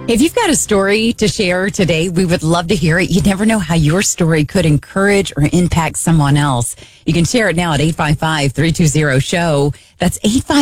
If you've got a story to share today, we would love to hear it. You never know how your story could encourage or impact someone else. You can share it now at 855-320-SHOW. That's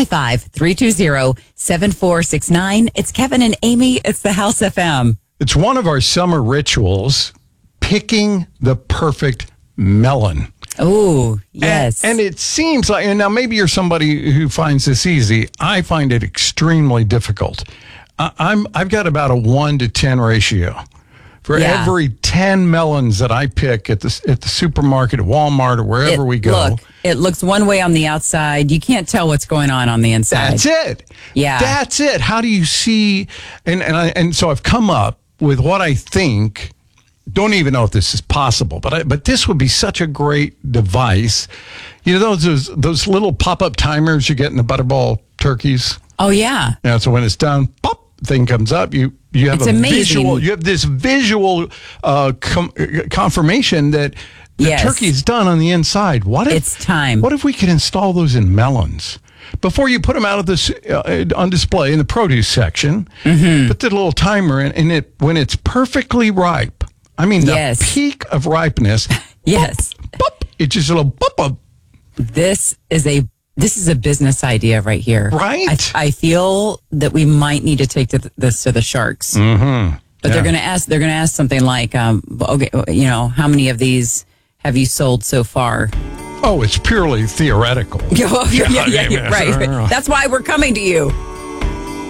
855-320-7469. It's Kevin and Amy. It's the House FM. It's one of our summer rituals, picking the perfect melon. Oh, yes. And it seems like, and now maybe you're somebody who finds this easy. I find it extremely difficult. I've got about a 1 to 10 ratio. For every 10 melons that I pick at the supermarket, at Walmart, or wherever we go. Look, it looks one way on the outside. You can't tell what's going on the inside. That's it. Yeah. That's it. How do you see? And so I've come up with what I think. Don't even know if this is possible, but this would be such a great device. You know those little pop-up timers you get in the Butterball turkeys? Oh, yeah. Yeah, so when it's done, pop, thing comes up. You have it's a amazing. visual. You have this visual confirmation that the turkey is done on the inside. It's time? What if we could install those in melons? Before you put them out of this on display in the produce section, put the little timer in, and when it's perfectly ripe, I mean the peak of ripeness. Yes, pop, it's just a little pop. This is a business idea right here. Right. I feel that we might need to take this to the sharks. Mm-hmm. But they're going to ask something like, okay, you know, how many of these have you sold so far? Oh, it's purely theoretical. Right. That's why we're coming to you.